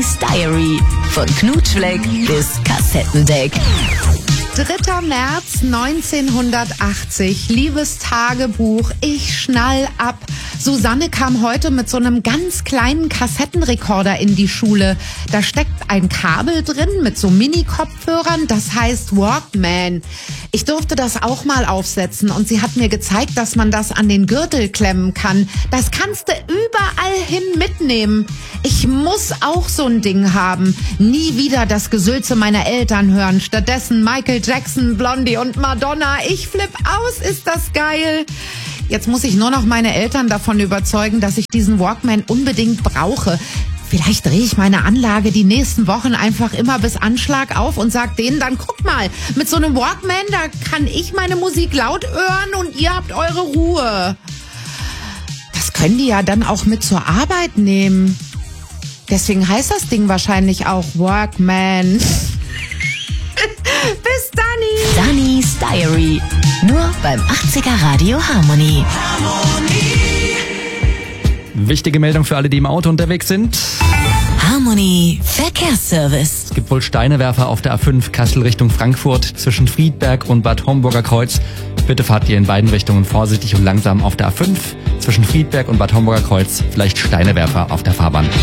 Dannys Diary. Von Knutschfleck bis Kassettendeck. 3. März 1980. Liebes Tagebuch, ich schnall ab. Susanne kam heute mit so einem ganz kleinen Kassettenrekorder in die Schule. Da steckt ein Kabel drin mit so Mini-Kopfhörern, das heißt Walkman. Ich durfte das auch mal aufsetzen und sie hat mir gezeigt, dass man das an den Gürtel klemmen kann. Das kannst du überall hin mitnehmen. Ich muss auch so ein Ding haben. Nie wieder das Gesülze meiner Eltern hören. Stattdessen Michael Jackson, Blondie und Madonna. Ich flipp aus, ist das geil. Jetzt muss ich nur noch meine Eltern davon überzeugen, dass ich diesen Walkman unbedingt brauche. Vielleicht drehe ich meine Anlage die nächsten Wochen einfach immer bis Anschlag auf und sag denen dann, guck mal, mit so einem Walkman, da kann ich meine Musik laut hören und ihr habt eure Ruhe. Das können die ja dann auch mit zur Arbeit nehmen. Deswegen heißt das Ding wahrscheinlich auch Walkman. Bis Danny. Dannys Diary. Nur beim 80er Radio Harmony. Wichtige Meldung für alle, die im Auto unterwegs sind. Harmony Verkehrsservice. Es gibt wohl Steinewerfer auf der A5 Kassel Richtung Frankfurt zwischen Friedberg und Bad Homburger Kreuz. Bitte fahrt ihr in beiden Richtungen vorsichtig und langsam auf der A5 zwischen Friedberg und Bad Homburger Kreuz. Vielleicht Steinewerfer auf der Fahrbahn.